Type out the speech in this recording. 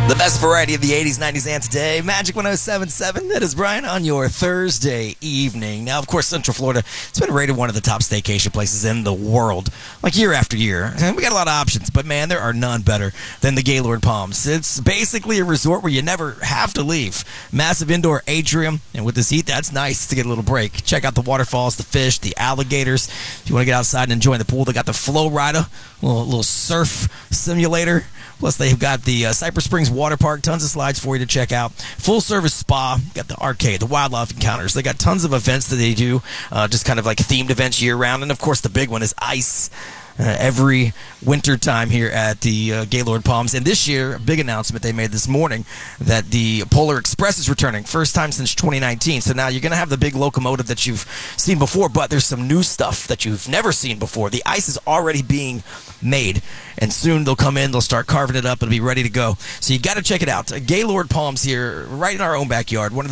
The best variety of the 80s, 90s, and today. Magic 107.7. That is Brian on your Thursday evening. Now, of course, Central Florida, it's been rated one of the top staycation places in the world, like year after year. And we got a lot of options, but man, there are none better than the Gaylord Palms. It's basically a resort where you never have to leave. Massive indoor atrium, and with this heat, that's nice to get a little break. Check out the waterfalls, the fish, the alligators. If you want to get outside and enjoy the pool, they got the Flow Rider, little surf simulator. Plus, they've got the Cypress Springs Water Park, tons of slides for you to check out. Full-service spa, got the arcade, the wildlife encounters. They got tons of events that they do, just kind of like themed events year-round. And, of course, the big one is ice. Every winter time here at the Gaylord Palms. And this year, a big announcement they made this morning that the Polar Express is returning. First time since 2019. So now you're going to have the big locomotive that you've seen before, but there's some new stuff that you've never seen before. The ice is already being made, and soon they'll come in, they'll start carving it up, it'll be ready to go. So you got to check it out. Gaylord Palms here, right in our own backyard. One of the